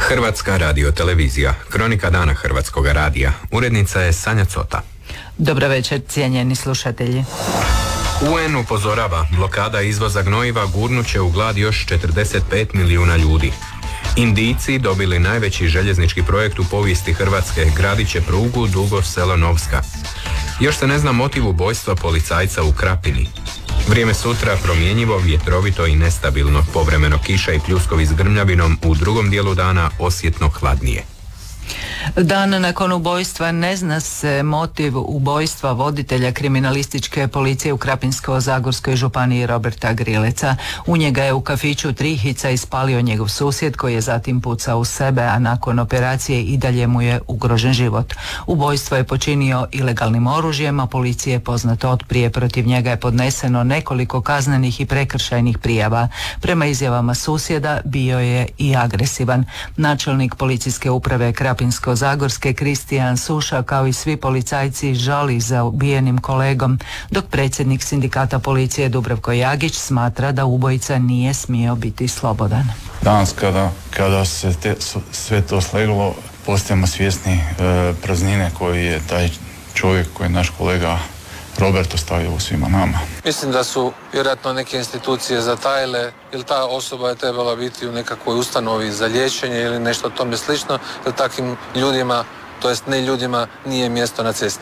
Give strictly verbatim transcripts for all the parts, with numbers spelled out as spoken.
Hrvatska radiotelevizija, kronika dana Hrvatskog radija. Urednica je Sanja Cota. Dobro večer, cijenjeni slušatelji. U en upozorava, blokada izvoza gnojiva gurnuće u glad još četrdeset pet milijuna ljudi. Indijci dobili najveći željeznički projekt u povijesti Hrvatske, gradit će prugu Dugo Selo-Novska. Još se ne zna motiv ubojstva policajca u Krapini. Vrijeme sutra promjenjivo, vjetrovito i nestabilno, povremeno kiša i pljuskovi s grmljavinom, u drugom dijelu dana osjetno hladnije. Dan nakon ubojstva ne zna se motiv ubojstva voditelja kriminalističke policije u Krapinsko-zagorskoj županiji Roberta Grileca. U njega je u kafiću Trihica ispalio njegov susjed koji je zatim pucao u sebe, a nakon operacije i dalje mu je ugrožen život. Ubojstvo je počinio ilegalnim oružjem, a policiji je poznato od prije protiv njega je podneseno nekoliko kaznenih i prekršajnih prijava. Prema izjavama susjeda bio je i agresivan. Načelnik policijske uprave Krapinsko-zagorske Kristijan Suša kao i svi policajci žali za ubijenim kolegom, dok predsjednik sindikata policije Dubravko Jagić smatra da ubojica nije smio biti slobodan. Danas kada, kada se te, sve to sleglo, postajemo svjesni e, praznine koju je taj čovjek, koji je naš kolega Robert ostavio u svima nama. Mislim da su vjerojatno neke institucije zatajile, ili ta osoba je trebala biti u nekakvoj ustanovi za liječenje ili nešto tome slično, jer takvim ljudima, to jest ne ljudima, nije mjesto na cesti.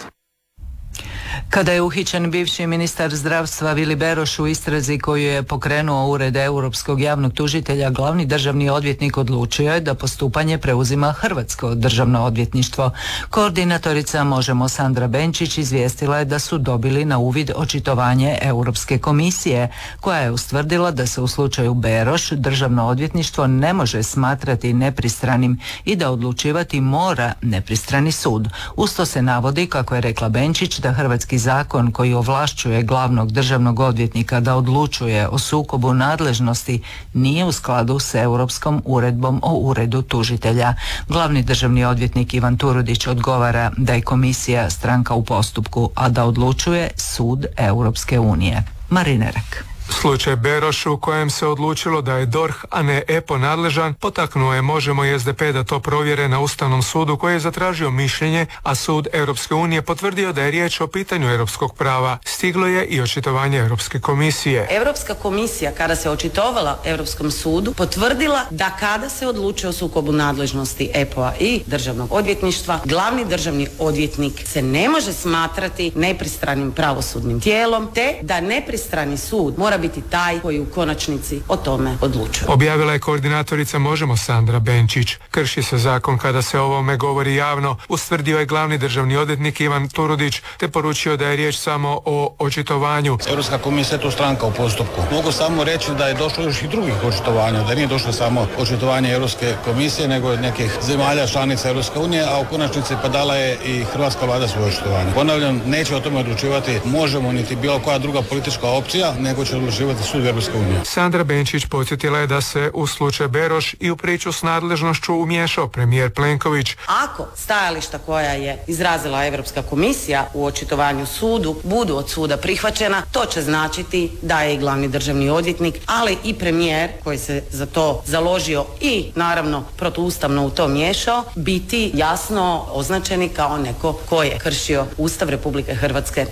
Kada je uhićen bivši ministar zdravstva Vili Beroš u istrazi koju je pokrenuo Ured Europskog javnog tužitelja, glavni državni odvjetnik odlučio je da postupanje preuzima Hrvatsko državno odvjetništvo. Koordinatorica Možemo Sandra Benčić izvijestila je da su dobili na uvid očitovanje Europske komisije, koja je ustvrdila da se u slučaju Beroš državno odvjetništvo ne može smatrati nepristranim i da odlučivati mora nepristrani sud. Uz to se navodi, kako je rekla Benčić, da hrvatski zakon koji ovlašćuje glavnog državnog odvjetnika da odlučuje o sukobu nadležnosti nije u skladu s Europskom uredbom o uredu tužitelja. Glavni državni odvjetnik Ivan Turudić odgovara da je komisija stranka u postupku, a da odlučuje sud Europske unije. Marinerak. Slučaj Beroš u kojem se odlučilo da je D O R H, a ne E P O nadležan, potaknuo je Možemo i S D P da to provjere na Ustavnom sudu koji je zatražio mišljenje, a sud Europske unije potvrdio da je riječ o pitanju europskog prava. Stiglo je i očitovanje Europske komisije. Europska komisija, kada se očitovala Europskom sudu, potvrdila da kada se odlučuje o sukobu nadležnosti E P O-a i državnog odvjetništva, glavni državni odvjetnik se ne može smatrati nepristranim pravosudnim tijelom, te da nepristrani sud mora biti taj koji u konačnici o tome odlučuje. Objavila je koordinatorica Možemo Sandra Benčić. Krši se zakon kada se o ovome govori javno, ustvrdio je glavni državni odvjetnik Ivan Turudić, te poručio da je riječ samo o očitovanju. Europska komisija je tu stranka u postupku. Mogu samo reći da je došlo još i drugih očitovanja, da nije došlo samo očitovanje Europske komisije, nego od nekih zemalja članica Europske unije, a u konačnici pa dala je i hrvatska vlada svoje očitovanje. Ponavljam, neće o tome odlučivati Možemo niti bilo koja druga politička opcija, nego će odlučivati sud Europske unije. Sandra Benčić podsjetila je da se u slučaju Beroš i u priču s nadležnošću umiješao premijer Plenković. Ako stajališta koja je izrazila Europska komisija u očitovanju sudu budu od suda prihvaćena, to će značiti da je i glavni državni odvjetnik, ali i premijer koji se za to založio i naravno protuustavno u to miješao, biti jasno označeni kao neko ko je kršio Ustav Republike Hrvatske.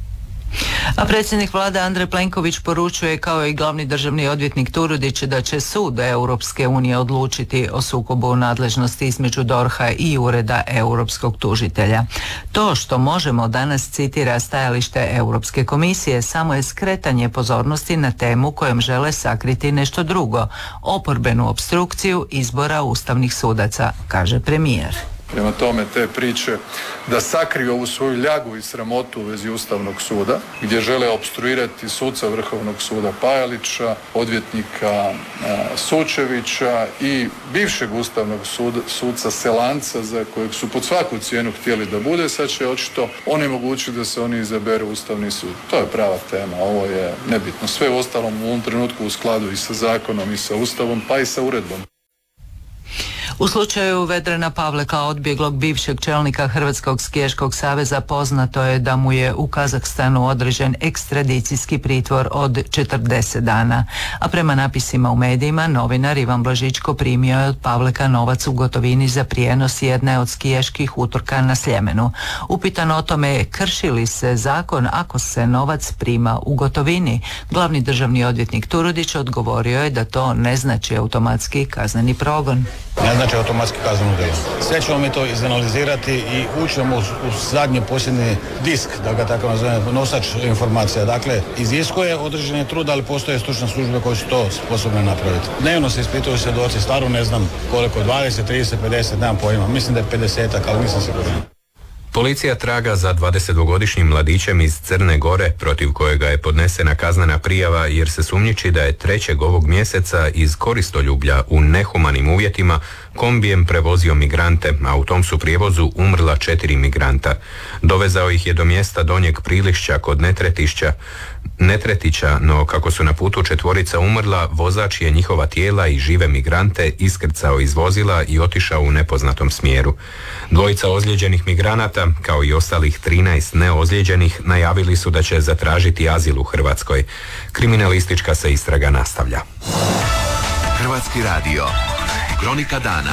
A predsjednik vlade Andrej Plenković poručuje, kao i glavni državni odvjetnik Turudić, da će sud Europske unije odlučiti o sukobu nadležnosti između D O R H-a i Ureda europskog tužitelja. To što Možemo danas citira stajalište Europske komisije samo je skretanje pozornosti na temu kojom žele sakriti nešto drugo, oporbenu opstrukciju izbora ustavnih sudaca, kaže premijer. Prema tome, te priče da sakriju ovu svoju ljagu i sramotu u vezi Ustavnog suda, gdje žele opstruirati suca Vrhovnog suda Pajalića, odvjetnika Sučevića i bivšeg Ustavnog suda, suca Selanca, za kojeg su pod svaku cijenu htjeli da bude, sad će očito onemogućiti da se oni izaberu Ustavni sud. To je prava tema, ovo je nebitno. Sve u ostalom u ovom trenutku u skladu i sa zakonom i sa Ustavom, pa i sa uredbom. U slučaju Vedrana Pavleka, odbjeglog bivšeg čelnika Hrvatskog skijaškog saveza, poznato je da mu je u Kazahstanu određen ekstradicijski pritvor od četrdeset dana. A prema napisima u medijima, novinar Ivan Blažičko primio je od Pavleka novac u gotovini za prijenos jedne od skijaških utrka na Sljemenu. Upitan o tome krši li se zakon ako se novac prima u gotovini, glavni državni odvjetnik Turudić odgovorio je da to ne znači automatski kazneni progon. Ne znači automatski kazneno djelo. Sve ćemo mi to izanalizirati i ućemo u, u zadnji posljednji disk, da ga tako nazovem, nosač informacija. Dakle, iziskuje određeni trud, ali postoje stručne službe koje su to sposobne napraviti. Dnevno se ispituju svjedoci, stvarno ne znam koliko, dvadeset, trideset, pedeset, nemam pojma. Mislim da je pedesetak, ali nisam siguran. Policija traga za dvadesetdvogodišnjim mladićem iz Crne Gore, protiv kojega je podnesena kaznena prijava jer se sumnjiči da je trećeg ovog mjeseca iz Koristoljublja u nehumanim uvjetima kombijem prevozio migrante, a u tom su prijevozu umrla četiri migranta. Dovezao ih je do mjesta Donjeg Prilišća kod Netretišća, Netretića, no kako su na putu četvorica umrla, vozač je njihova tijela i žive migrante iskrcao iz vozila i otišao u nepoznatom smjeru. Dvojica ozlijeđenih migranata, kao i ostalih trinaest neozlijeđenih, najavili su da će zatražiti azil u Hrvatskoj. Kriminalistička se istraga nastavlja. Hrvatski radio. Kronika dana.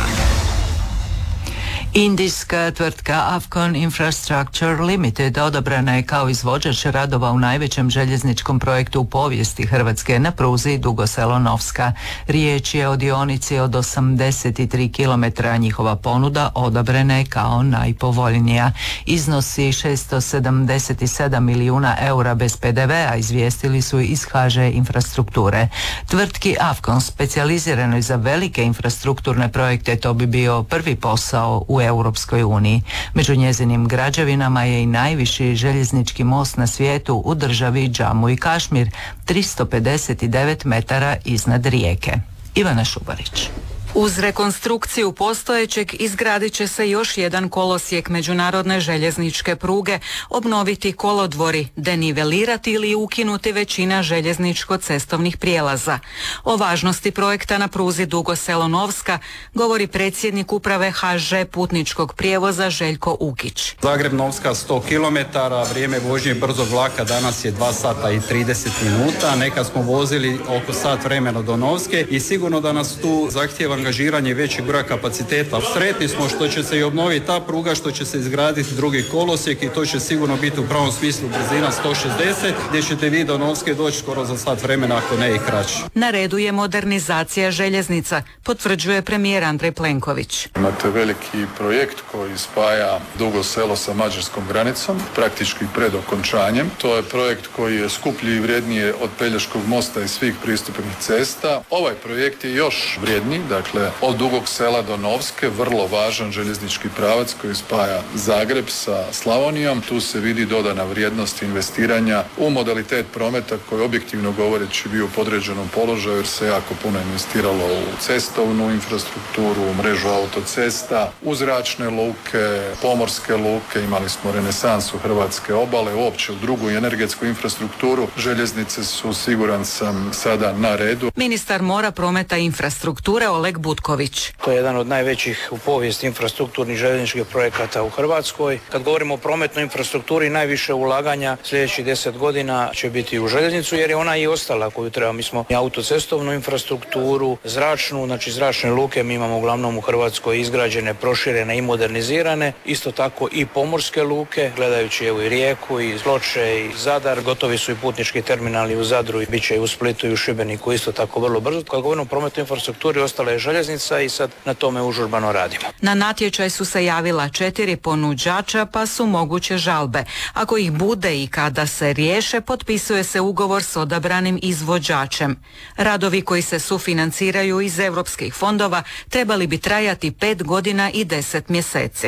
Indijska tvrtka Afcon Infrastructure Limited odabrana je kao izvođač radova u najvećem željezničkom projektu u povijesti Hrvatske na pruzi Dugo Selo-Novska. Riječ je o dionici od osamdeset tri kilometra, a njihova ponuda odabrana je kao najpovoljnija. Iznosi šesto sedamdeset sedam milijuna eura bez pe de vea, izvijestili su iz ha že Infrastrukture. Tvrtki Afcon, specijaliziranoj za velike infrastrukturne projekte, to bi bio prvi posao u Europskoj uniji. Među njezinim građevinama je i najviši željeznički most na svijetu u državi Džamu i Kašmir, tristo pedeset devet metara iznad rijeke. Ivana Šubarić. Uz rekonstrukciju postojećeg izgradit će se još jedan kolosijek međunarodne željezničke pruge, obnoviti kolodvori, denivelirati ili ukinuti većina željezničko-cestovnih prijelaza. O važnosti projekta na pruzi Dugo Selo-Novska govori predsjednik uprave ha že putničkog prijevoza Željko Ukić. Zagreb-Novska sto kilometara, vrijeme vožnje brzog vlaka danas je dva sata i trideset minuta, nekad smo vozili oko sat vremena do Novske i sigurno da nas tu zahtjeva angažiranje većeg broja kapaciteta. Sretni smo što će se i obnoviti ta pruga, što će se izgraditi drugi kolosijek i to će sigurno biti u pravom smislu brzina sto šezdeset, gdje ćete vi do Novske doći skoro za sat vremena, ako ne i kraće. Na redu je modernizacija željeznica, potvrđuje premijer Andrej Plenković. Imate veliki projekt koji spaja Dugo Selo sa mađarskom granicom, praktički pred okončanjem. To je projekt koji je skuplji i vrijednije od Pelješkog mosta i svih pristupnih cesta. Ovaj projekt je još vrijedniji, dakle od Dugog Sela do Novske, vrlo važan željeznički pravac koji spaja Zagreb sa Slavonijom. Tu se vidi dodana vrijednost investiranja u modalitet prometa koji objektivno govoreći bio u podređenom položaju jer se jako puno investiralo u cestovnu infrastrukturu, u mrežu autocesta, u zračne luke, pomorske luke, imali smo renesansu hrvatske obale, uopće u drugu energetsku infrastrukturu. Željeznice su, siguran sam, sada na redu. Ministar mora, prometa i infrastrukture Oleg Butković. To je jedan od najvećih u povijesti infrastrukturnih željezničkih projekata u Hrvatskoj. Kad govorimo o prometnoj infrastrukturi, najviše ulaganja sljedećih deset godina će biti u željeznicu jer je ona i ostala koju treba. Mi smo i autocestovnu infrastrukturu, zračnu, znači zračne luke mi imamo uglavnom u Hrvatskoj izgrađene, proširene i modernizirane. Isto tako i pomorske luke, gledajući evo i Rijeku i Ploče i Zadar. Gotovi su i putnički terminali u Zadru i bit će i u Splitu i u Šibeniku isto tako vrlo brzo. Kad govorimo o prometnoj infrastrukturi, ostala je željeznica i sad na tome užurbano radimo. Na natječaj su se javila četiri ponuđača, pa su moguće žalbe. Ako ih bude i kada se riješe, potpisuje se ugovor s odabranim izvođačem. Radovi koji se sufinanciraju iz europskih fondova trebali bi trajati pet godina i deset mjeseci.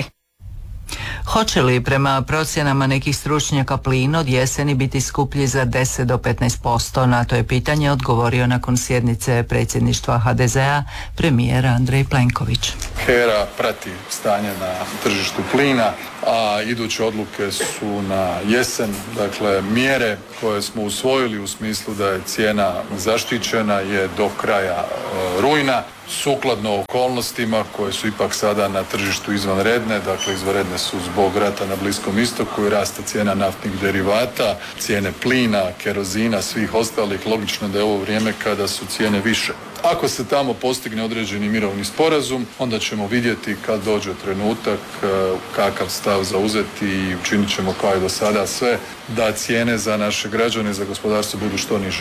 Hoće li prema procjenama nekih stručnjaka plin od jeseni biti skuplji za deset do petnaest posto? Na to je pitanje odgovorio nakon sjednice predsjedništva ha de zea premijer Andrej Plenković. HERA prati stanje na tržištu plina, a iduće odluke su na jesen. Dakle, mjere koje smo usvojili u smislu da je cijena zaštićena je do kraja e, rujna, sukladno okolnostima koje su ipak sada na tržištu izvanredne. Dakle, izvanredne su zbog rata na Bliskom istoku i rasta cijena naftnih derivata, cijene plina, kerozina, svih ostalih. Logično da je ovo vrijeme kada su cijene više. Ako se tamo postigne određeni mirovni sporazum, onda ćemo vidjeti kad dođe trenutak kakav stav zauzeti i učinit ćemo kao i do sada sve da cijene za naše građane i za gospodarstvo budu što niže.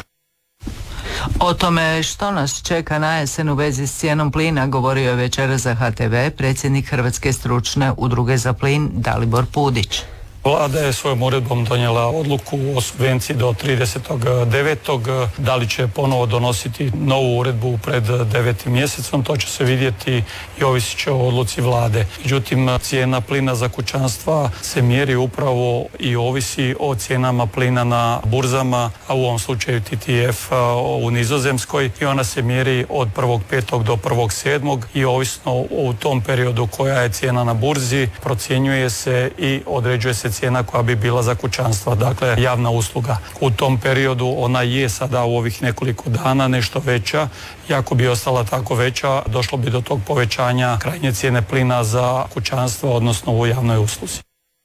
O tome što nas čeka na jesen u vezi s cijenom plina govorio je večeras za H T V predsjednik Hrvatske stručne udruge za plin Dalibor Pudić. Vlada je svojom uredbom donijela odluku o subvenciji do tridesetog devetog Da li će ponovo donositi novu uredbu pred devetim mjesecom, to će se vidjeti i ovisit će o odluci Vlade. Međutim, cijena plina za kućanstva se mjeri upravo i ovisi o cijenama plina na burzama, a u ovom slučaju T T F u Nizozemskoj, i ona se mjeri od prvog petog do prvog sedmog i ovisno u tom periodu koja je cijena na burzi, procjenjuje se i određuje se cijena koja bi bila za kućanstva, dakle javna usluga. U tom periodu ona je sada u ovih nekoliko dana nešto veća i ako bi ostala tako veća, došlo bi do tog povećanja krajnje cijene plina za kućanstvo, odnosno u javnoj usluzi.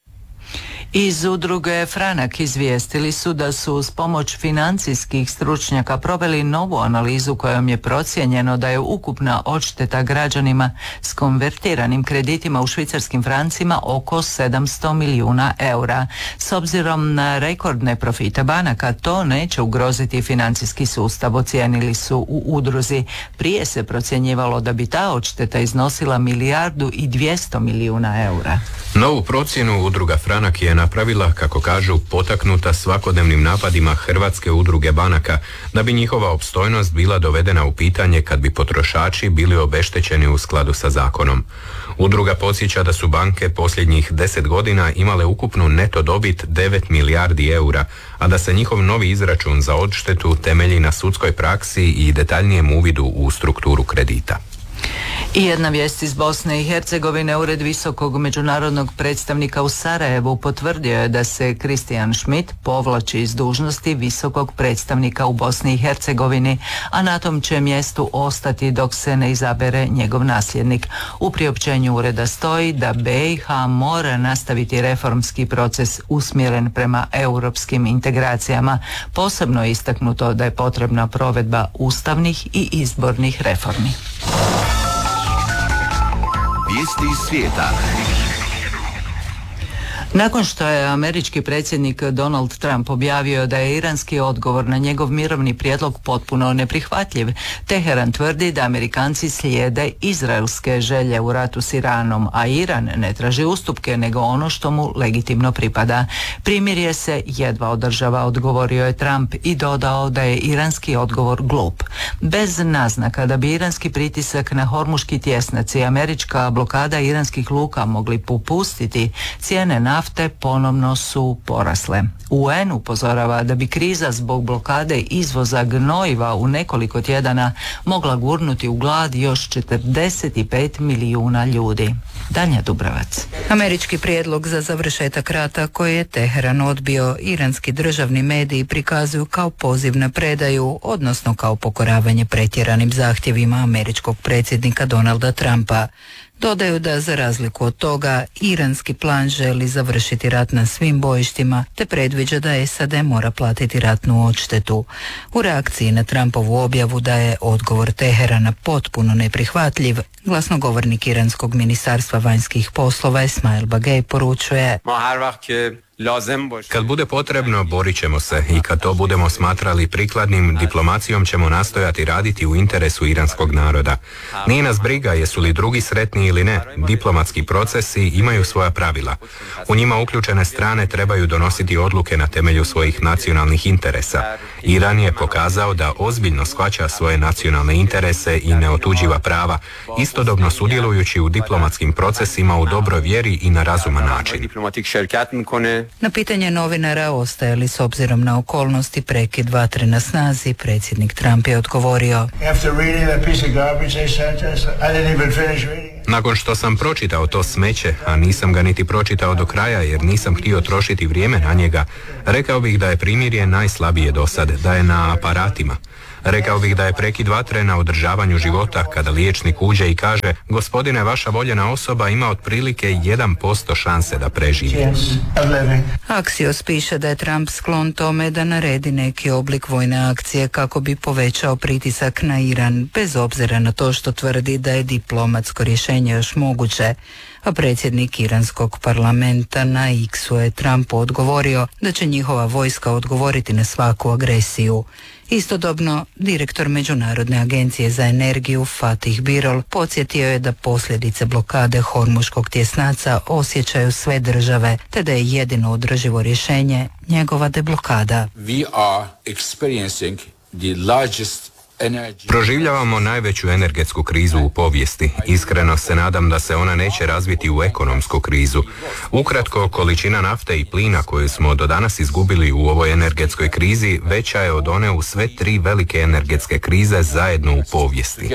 Iz udruge Franak izvijestili su da su uz pomoć financijskih stručnjaka proveli novu analizu kojom je procijenjeno da je ukupna odšteta građanima s konvertiranim kreditima u švicarskim francima oko sedamsto milijuna eura. S obzirom na rekordne profite banaka, to neće ugroziti financijski sustav, ocijenili su u udruzi. Prije se procjenjivalo da bi ta odšteta iznosila milijardu i dvjesto milijuna eura. Novu procjenu udruga Franak je napravila, kako kažu, potaknuta svakodnevnim napadima Hrvatske udruge banaka, da bi njihova opstojnost bila dovedena u pitanje kad bi potrošači bili obeštećeni u skladu sa zakonom. Udruga podsjeća da su banke posljednjih deset godina imale ukupnu neto dobit devet milijardi eura, a da se njihov novi izračun za odštetu temelji na sudskoj praksi i detaljnijem uvidu u strukturu kredita. I jedna vijest iz Bosne i Hercegovine. Ured visokog međunarodnog predstavnika u Sarajevu potvrdio je da se Kristijan Schmidt povlači iz dužnosti visokog predstavnika u Bosni i Hercegovini, a na tom će mjestu ostati dok se ne izabere njegov nasljednik. U priopćenju ureda stoji da B i H mora nastaviti reformski proces usmjeren prema europskim integracijama. Posebno je istaknuto da je potrebna provedba ustavnih i izbornih reformi. Vijesti iz svijeta. Nakon što je američki predsjednik Donald Trump objavio da je iranski odgovor na njegov mirovni prijedlog potpuno neprihvatljiv, Teheran tvrdi da Amerikanci slijede izraelske želje u ratu s Iranom, a Iran ne traži ustupke nego ono što mu legitimno pripada. Primirje se jedva održava, odgovorio je Trump i dodao da je iranski odgovor glup. Bez naznaka da bi iranski pritisak na Hormuški tjesnac i američka blokada iranskih luka mogli popustiti, cijene nafte nafte ponovno su porasle. U en upozorava da bi kriza zbog blokade izvoza gnojiva u nekoliko tjedana mogla gurnuti u glad još četrdeset pet milijuna ljudi. Danja Dubravac. Američki prijedlog za završetak rata koji je Teheran odbio, iranski državni mediji prikazuju kao poziv na predaju, odnosno kao pokoravanje pretjeranim zahtjevima američkog predsjednika Donalda Trumpa. Dodaju da za razliku od toga iranski plan želi završiti rat na svim bojištima te predviđa da S A D mora platiti ratnu odštetu. U reakciji na Trumpovu objavu da je odgovor Teherana potpuno neprihvatljiv, glasnogovornik iranskog ministarstva vanjskih poslova Esmail Bagej poručuje: Kad bude potrebno, borit ćemo se i kad to budemo smatrali prikladnim, diplomacijom ćemo nastojati raditi u interesu iranskog naroda. Nije nas briga jesu li drugi sretni ili ne, diplomatski procesi imaju svoja pravila. U njima uključene strane trebaju donositi odluke na temelju svojih nacionalnih interesa. Iran je pokazao da ozbiljno shvaća svoje nacionalne interese i ne otuđiva prava, istodobno sudjelujući u diplomatskim procesima u dobroj vjeri i na razuman način. Na pitanje novinara ostaje li s obzirom na okolnosti prekid vatre na snazi, predsjednik Trump je odgovorio: Nakon što sam pročitao to smeće, a nisam ga niti pročitao do kraja jer nisam htio trošiti vrijeme na njega, rekao bih da je primirje najslabije do sad, da je na aparatima. Rekao bih da je prekid vatre na održavanju života kada liječnik uđe i kaže: gospodine, vaša voljena osoba ima otprilike jedan posto šanse da preživi. Axios piše da je Trump sklon tome da naredi neki oblik vojne akcije kako bi povećao pritisak na Iran, bez obzira na to što tvrdi da je diplomatsko rješenje još moguće. A predsjednik iranskog parlamenta na X-u je Trumpu odgovorio da će njihova vojska odgovoriti na svaku agresiju. Istodobno, direktor Međunarodne agencije za energiju Fatih Birol podsjetio je da posljedice blokade Hormuškog tjesnaca osjećaju sve države, te da je jedino održivo rješenje njegova deblokada. We are experiencing the largest Proživljavamo najveću energetsku krizu u povijesti. Iskreno se nadam da se ona neće razviti u ekonomsku krizu. Ukratko, količina nafte i plina koju smo do danas izgubili u ovoj energetskoj krizi veća je od one u sve tri velike energetske krize zajedno u povijesti.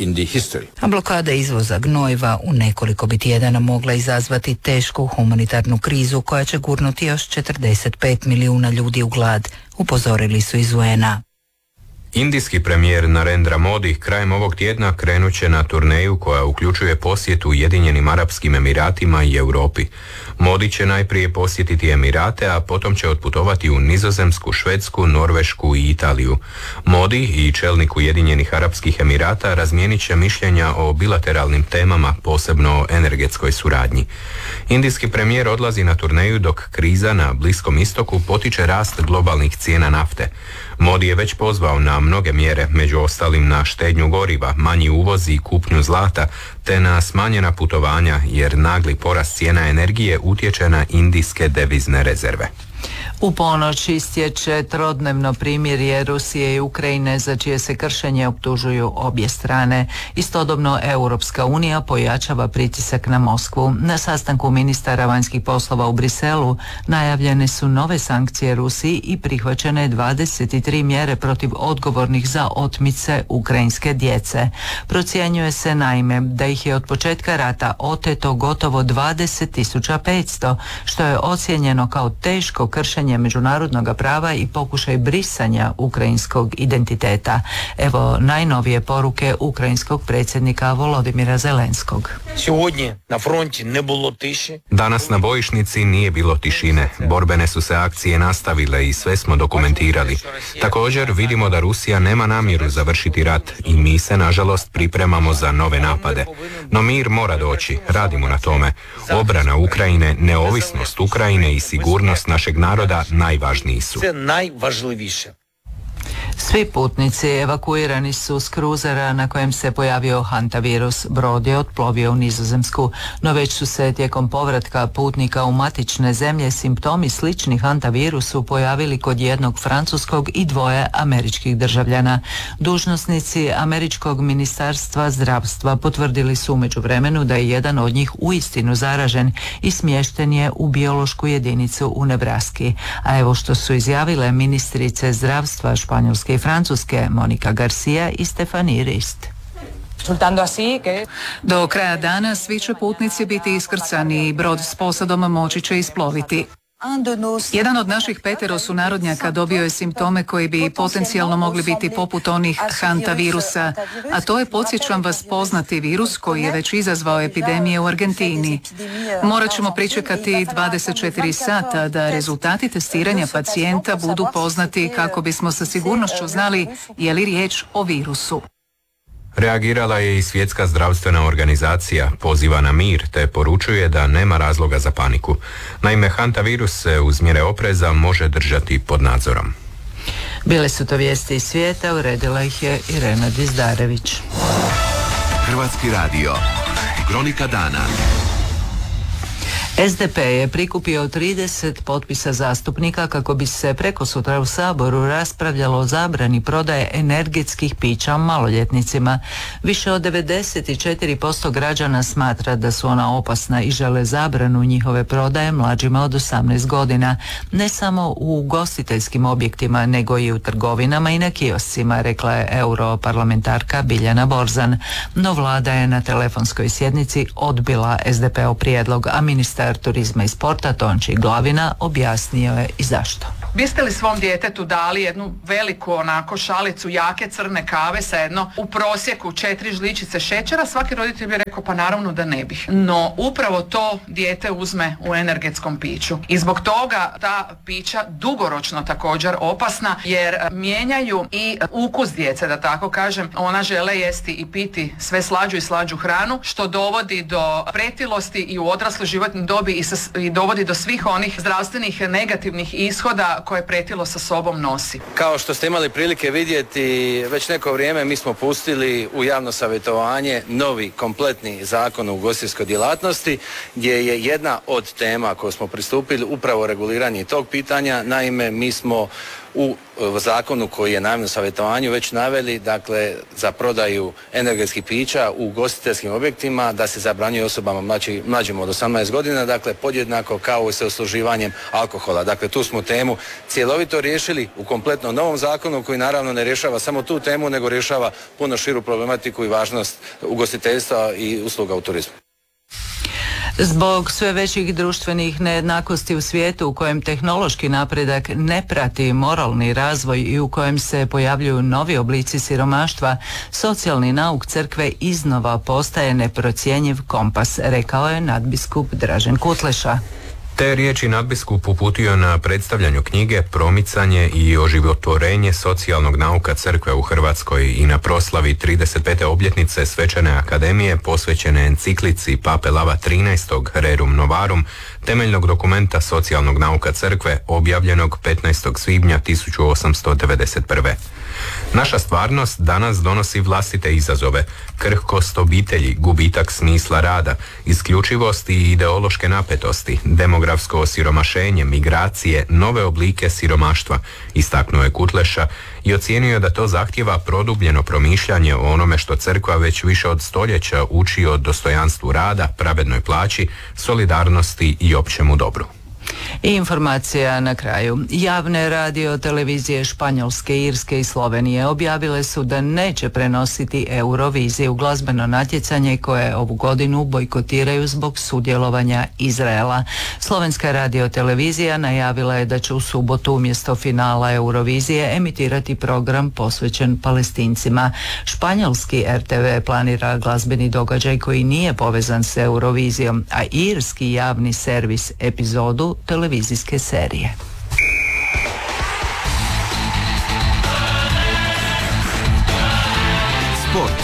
A blokada izvoza gnojiva u nekoliko bi tjedana mogla izazvati tešku humanitarnu krizu koja će gurnuti još četrdeset pet milijuna ljudi u glad, upozorili su iz U N A. Indijski premijer Narendra Modi krajem ovog tjedna krenut će na turneju koja uključuje posjetu Ujedinjenim Arapskim Emiratima i Europi. Modi će najprije posjetiti Emirate, a potom će otputovati u Nizozemsku, Švedsku, Norvešku i Italiju. Modi i čelnik Ujedinjenih Arapskih Emirata razmijenit će mišljenja o bilateralnim temama, posebno o energetskoj suradnji. Indijski premijer odlazi na turneju dok kriza na Bliskom istoku potiče rast globalnih cijena nafte. Modi je već pozvao na mnoge mjere, među ostalim na štednju goriva, manji uvoz i kupnju zlata, te na smanjena putovanja, jer nagli porast cijena energije utječe na indijske devizne rezerve. U ponoć istječe trodnevno primirje Rusije i Ukrajine za čije se kršenje optužuju obje strane. Istodobno Europska unija pojačava pritisak na Moskvu. Na sastanku ministara vanjskih poslova u Briselu najavljene su nove sankcije Rusiji i prihvaćene dvadeset tri mjere protiv odgovornih za otmice ukrajinske djece. Procjenjuje se naime da ih je od početka rata oteto gotovo dvadeset tisuća petsto, što je ocijenjeno kao teško kršenje međunarodnog prava i pokušaj brisanja ukrajinskog identiteta. Evo najnovije poruke ukrajinskog predsjednika Volodimira Zelenskog. Danas na bojišnici nije bilo tišine. Borbene su se akcije nastavile i sve smo dokumentirali. Također vidimo da Rusija nema namjeru završiti rat i mi se nažalost pripremamo za nove napade. No mir mora doći, radimo na tome. Obrana Ukrajine, neovisnost Ukrajine i sigurnost našeg naroda najvažniji su. Svi putnici evakuirani su s kruzera na kojem se pojavio hantavirus. Brod je otplovio u Nizozemsku, no već su se tijekom povratka putnika u matične zemlje simptomi slični hantavirusu pojavili kod jednog francuskog i dvoje američkih državljana. Dužnosnici američkog ministarstva zdravstva potvrdili su u međuvremenu da je jedan od njih uistinu zaražen i smješten je u biološku jedinicu u Nebraski. A evo što su izjavile ministrice zdravstva Španjolske i Francuske Monika Garcia i Stefanie Rist. Do kraja dana svi će putnici biti iskrcani i brod s posadom moći će isploviti. Jedan od naših petero sunarodnjaka dobio je simptome koji bi potencijalno mogli biti poput onih hantavirusa, a to je, podsjećam vas, poznati virus koji je već izazvao epidemije u Argentini. Morat ćemo pričekati dvadeset četiri sata da rezultati testiranja pacijenta budu poznati kako bismo sa sigurnošću znali je li riječ o virusu. Reagirala je i Svjetska zdravstvena organizacija, poziva na mir te poručuje da nema razloga za paniku. Naime, hantavirus se uz mjere opreza može držati pod nadzorom. Bile su to vijesti iz svijeta, uredila ih je Irena Dizdarević. Hrvatski radio, kronika dana. S D P je prikupio trideset potpisa zastupnika kako bi se prekosutra u Saboru raspravljalo o zabrani prodaje energetskih pića maloljetnicima. Više od devedeset četiri posto građana smatra da su ona opasna i žele zabranu njihove prodaje mlađima od osamnaest godina, ne samo u ugostiteljskim objektima nego i u trgovinama i na kioscima, rekla je europarlamentarka Biljana Borzan. No vlada je na telefonskoj sjednici odbila S D P-ov prijedlog, a ministar turizma i sporta Tonči Glavina objasnio je i zašto. Biste li svom djetetu dali jednu veliku onako šalicu jake crne kave sa jedno u prosjeku četiri žličice šećera? Svaki roditelj bi rekao pa naravno da ne bih. No upravo to dijete uzme u energetskom piću. I zbog toga ta pića dugoročno također opasna jer mijenjaju i ukus djece, da tako kažem. Ona žele jesti i piti sve slađu i slađu hranu što dovodi do pretilosti i u odrasloj životnoj dobi i, sa, i dovodi do svih onih zdravstvenih negativnih ishoda koje pretilo sa sobom nosi. Kao što ste imali prilike vidjeti, već neko vrijeme mi smo pustili u javno savjetovanje novi kompletni zakon o ugostiteljskoj djelatnosti, gdje je jedna od tema koju smo pristupili upravo reguliranje tog pitanja. Naime, mi smo u zakonu koji je na javnom savjetovanju već naveli, dakle, za prodaju energetskih pića u ugostiteljskim objektima da se zabranjuje osobama mlađi, mlađim od osamnaest godina, dakle, podjednako kao i sa usluživanjem alkohola. Dakle, tu smo temu cjelovito riješili u kompletno novom zakonu koji naravno ne rješava samo tu temu, nego rješava puno širu problematiku i važnost ugostiteljstva i usluga u turizmu. Zbog sve većih društvenih nejednakosti u svijetu u kojem tehnološki napredak ne prati moralni razvoj i u kojem se pojavljuju novi oblici siromaštva, socijalni nauk crkve iznova postaje neprocjenjiv kompas, rekao je nadbiskup Dražen Kutleša. Te riječi nadbiskup uputio na predstavljanju knjige Promicanje i oživotvorenje socijalnog nauka crkve u Hrvatskoj i na proslavi trideset pete obljetnice Svečane akademije posvećene enciklici Pape Lava trinaestog Rerum Novarum, temeljnog dokumenta socijalnog nauka crkve objavljenog petnaestog svibnja tisuću osamsto devedeset prve. Naša stvarnost danas donosi vlastite izazove, krhkost obitelji, gubitak smisla rada, isključivost i ideološke napetosti, demografsko osiromašenje, migracije, nove oblike siromaštva, istaknuo je Kutleša i ocijenio da to zahtijeva produbljeno promišljanje o onome što crkva već više od stoljeća uči o dostojanstvu rada, pravednoj plaći, solidarnosti i općemu dobru. I informacija na kraju. Javne radio televizije Španjolske, Irske i Slovenije objavile su da neće prenositi Euroviziju, glazbeno natjecanje koje ovu godinu bojkotiraju zbog sudjelovanja Izraela. Slovenska radio televizija najavila je da će u subotu umjesto finala Eurovizije emitirati program posvećen Palestincima. Španjolski R T V planira glazbeni događaj koji nije povezan s Eurovizijom, a irski javni servis epizodu televizijske serije. Sport.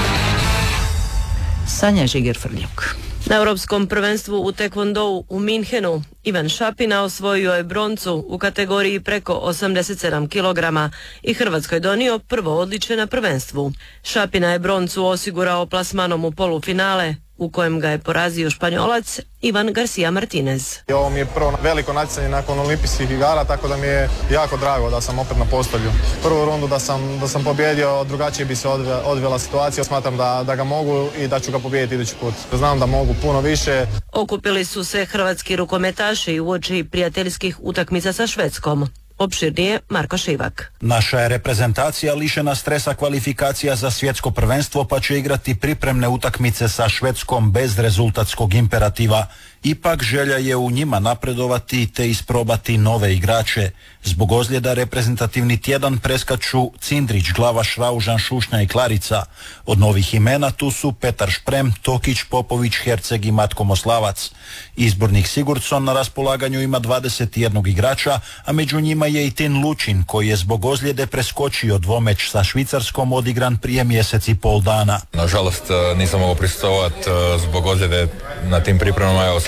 Sanja Žiger-Frljuk. Na Europskom prvenstvu u tekvondou u Minhenu Ivan Šapina osvojio je broncu u kategoriji preko osamdeset sedam kilograma i Hrvatskoj donio prvo odličje na prvenstvu. Šapina je broncu osigurao plasmanom u polufinale u kojem ga je porazio Španjolac Ivan Garcia Martinez. Ovo mi je prvo veliko natjecanje nakon olimpijskih igara, tako da mi je jako drago da sam opet na postolju. Prvu rundu da sam, da sam pobjedio, drugačije bi se odve, odvela situacija. Smatram da, da ga mogu i da ću ga pobijediti idući put. Znam da mogu puno više. Okupili su se hrvatski rukometaši uoči prijateljskih utakmica sa Švedskom. Opširnije Marko Šivak. Naša je reprezentacija lišena stresa kvalifikacija za svjetsko prvenstvo pa će igrati pripremne utakmice sa Švedskom bez rezultatskog imperativa. Ipak želja je u njima napredovati te isprobati nove igrače. Zbog ozljeda reprezentativni tjedan preskaču Cindrić, Glavaš, Raužan, Šušnja i Klarica. Od novih imena tu su Petar Šprem, Tokić, Popović, Herceg i Matko Moslavac. Izbornik Sigurdsson na raspolaganju ima dvadeset jedan igrača, a među njima je i Tin Lučin koji je zbog ozljede preskočio dvomeč sa Švicarskom odigran prije mjesec i pol dana. Nažalost nisam mogao prisustvovati zbog ozljede na tim pripremama. Evo,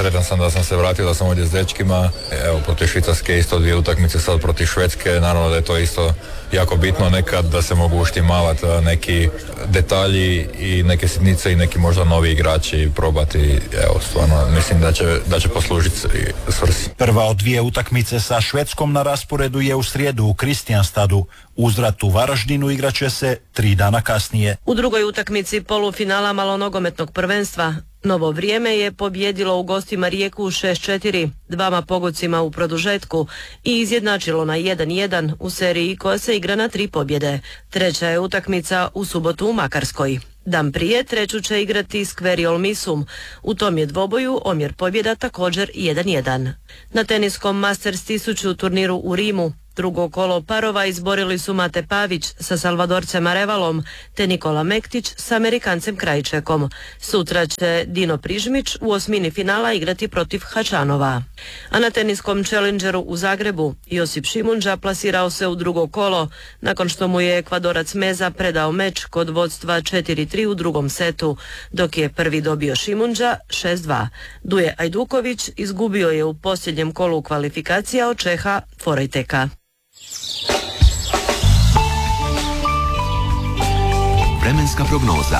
sretan sam da sam se vratio, da sam ovdje s dečkima. Evo, protiv Švicarske isto dvije utakmice, sad protiv Švedske. Naravno da je to isto jako bitno nekad da se mogu uštimavati neki detalji i neke sitnice i neki možda novi igrači probati. Evo, stvarno mislim da će, da će poslužiti svrsi. Prva od dvije utakmice sa Švedskom na rasporedu je u srijedu u Kristijanstadu. Uzvrat u Varaždinu igraće se tri dana kasnije. U drugoj utakmici polufinala malonogometnog prvenstva Novo Vrijeme je pobjedilo u gostima Rijeku šest četiri, dvama pogodcima u produžetku i izjednačilo na jedan jedan u seriji koja se igra na tri pobjede. Treća je utakmica u subotu u Makarskoj. Dan prije treću će igrati Skveriol Misum. U tom je dvoboju omjer pobjeda također jedan jedan. Na teniskom Masters tisuću turniru u Rimu drugo kolo parova izborili su Mate Pavić sa Salvadorcem Arevalom te Nikola Mektić s Amerikancem Krajčekom. Sutra će Dino Prižmić u osmini finala igrati protiv Hačanova. A na teniskom Challengeru u Zagrebu Josip Šimunđa plasirao se u drugo kolo nakon što mu je Ekvadorac Meza predao meč kod vodstva četiri tri u drugom setu, dok je prvi dobio Šimunđa šest dva. Duje Ajduković izgubio je u posljednjem kolu kvalifikacija od Čeha Forejteka. Vremenska prognoza.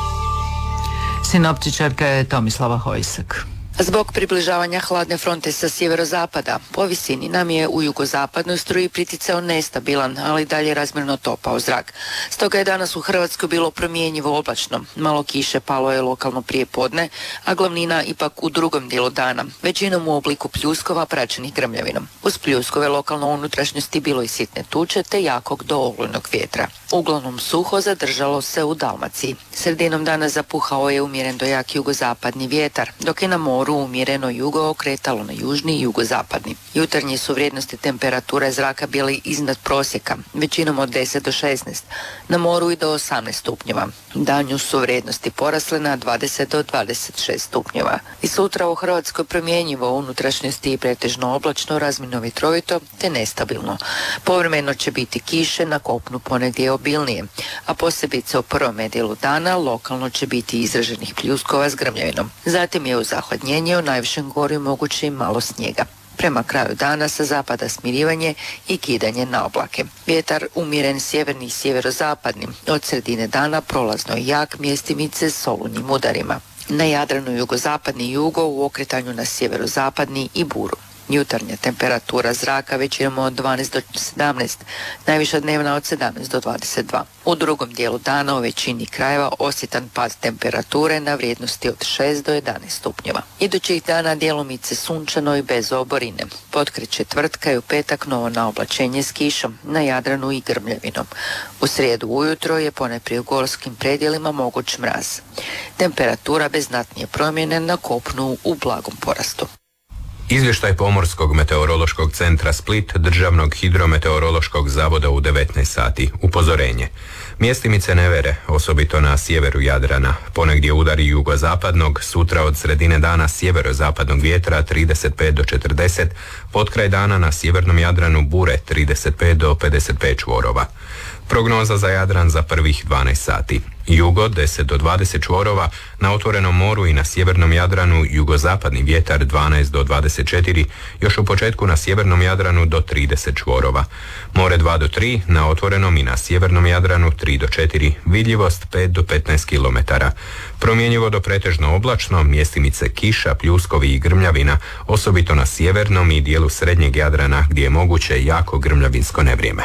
Sinoptičarka je Tomislava Hojsak. Zbog približavanja hladne fronte sa sjeverozapada, po visini nam je u jugozapadnoj struji priticao nestabilan, ali dalje razmjerno topao zrak. Stoga je danas u Hrvatskoj bilo promjenjivo oblačno. Malo kiše palo je lokalno prije podne, a glavnina ipak u drugom dijelu dana, većinom u obliku pljuskova praćenih grmljavinom. Uz pljuskove lokalno unutrašnjosti bilo i sitne tuče te jakog do olujnog vjetra. Uglavnom suho zadržalo se u Dalmaciji. Sredinom dana zapuhao je umjeren do jak jugozapadni vjetar, dok je na moru umjereno jugo okretalo na južni i jugozapadni. Jutarnje su vrijednosti temperature zraka bili iznad prosjeka, većinom od deset do šesnaest, na moru i do osamnaest stupnjeva. Danju su vrijednosti porasle na dvadeset do dvadeset šest stupnjeva. I sutra u Hrvatskoj promjenjivo u unutrašnjosti i pretežno oblačno, razmjerno vjetrovito te nestabilno. Povremeno će biti kiše, na kopnu ponegdje obilnije, a posebice u prvom dijelu dana lokalno će biti izraženih pljuskova s grmljavinom. Zatim je u zahladnjenju u najvišem gorju moguće i malo snijega. Prema kraju dana sa zapada smirivanje i kidanje na oblake. Vjetar umjeren sjeverni i sjeverozapadni, od sredine dana prolazno i jak, mjestimice s olujnim udarima. Na Jadranu jugozapadni jugo u okretanju na sjeverozapadni i buru. Jutarnja temperatura zraka većinom od dvanaest do sedamnaest, najviša dnevna od sedamnaest do dvadeset dva. U drugom dijelu dana u većini krajeva osjetan pad temperature na vrijednosti od šest do jedanaest stupnjeva. Idućih dana djelomice sunčano i bez oborine. Potkraj četvrtka i u petak novo naoblačenje s kišom, na Jadranu i grmljavinom. U srijedu ujutro je ponajprije u gorskim predjelima moguć mraz. Temperatura bez znatnije promjene na kopnu u blagom porastu. Izvještaj Pomorskog meteorološkog centra Split, Državnog hidrometeorološkog zavoda u devetnaest sati. Upozorenje. Mjestimice nevere, osobito na sjeveru Jadrana. Ponegdje udari jugozapadnog, sutra od sredine dana sjeverozapadnog vjetra trideset pet do četrdeset, potkraj dana na sjevernom Jadranu bure trideset pet do pedeset pet čvorova. Prognoza za Jadran za prvih dvanaest sati. Jugo deset do dvadeset čvorova, na otvorenom moru i na sjevernom Jadranu jugozapadni vjetar dvanaest do dvadeset četiri, još u početku na sjevernom Jadranu do trideset čvorova. More dva do tri, na otvorenom i na sjevernom Jadranu tri do četiri, vidljivost pet do petnaest kilometara. Promjenjivo do pretežno oblačno, mjestimice kiša, pljuskovi i grmljavina, osobito na sjevernom i dijelu srednjeg Jadrana gdje je moguće jako grmljavinsko nevrijeme.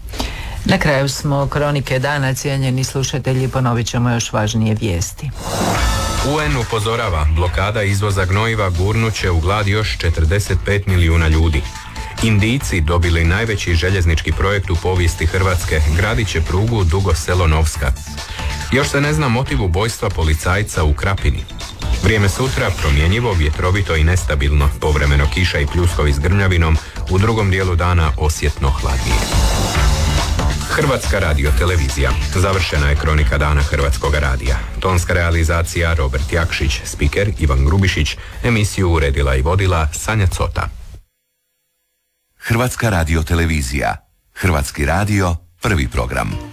Na kraju smo kronike dana, cijenjeni slušatelji, ponovit ćemo još važnije vijesti. U en upozorava, blokada izvoza gnojiva gurnuće u glad još četrdeset pet milijuna ljudi. Indijci dobili najveći željeznički projekt u povijesti Hrvatske, gradit će prugu Dugo Selo-Novska. Još se ne zna motiv ubojstva policajca u Krapini. Vrijeme sutra promjenjivo, vjetrovito i nestabilno, povremeno kiša i pljuskovi s grmljavinom, u drugom dijelu dana osjetno hladnije. Hrvatska radiotelevizija. Završena je kronika dana Hrvatskog radija. Tonska realizacija Robert Jakšić, spiker Ivan Grubišić, emisiju uredila i vodila Sanja Cota. Hrvatska radiotelevizija. Hrvatski radio, prvi program.